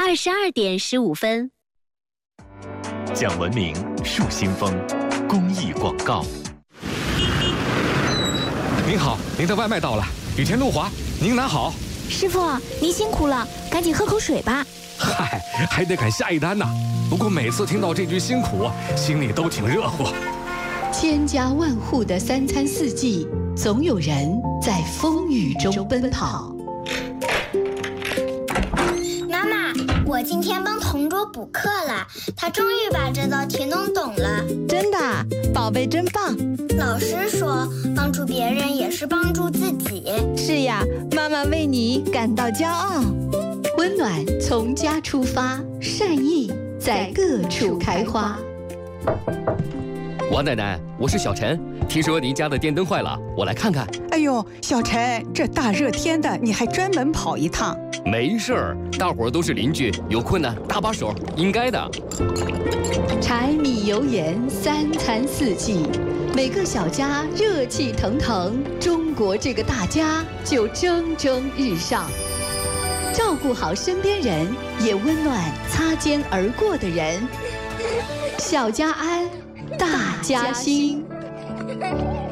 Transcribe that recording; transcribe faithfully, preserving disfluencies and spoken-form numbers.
二十二点十五分。 讲文明树新风公益广告。 您好，您的外卖到了。雨田路华，您拿好。 师傅，您辛苦了，赶紧喝口水吧。 嗨，还得赶下一单呢。不过每次听到这句辛苦，心里都挺热乎。 千家万户的三餐四季，总有人在风雨中奔跑。 妈妈，我今天帮同桌补课了，他终于把这道题弄懂了。 真的，宝贝真棒。 老师说，帮助别人也是帮助自己。 是呀，妈妈为你感到骄傲。 温暖从家出发，善意在各处开花。 王奶奶，我是小陈，听说您家的电灯坏了，我来看看。 哎呦，小陈，这大热天的，你还专门跑一趟？ 没事儿，大伙儿都是邻居，有困难搭把手，应该的。 柴米油盐三餐四季，每个小家热气腾腾，中国这个大家就蒸蒸日上。照顾好身边人，也温暖擦肩而过的人。小家安，大家兴。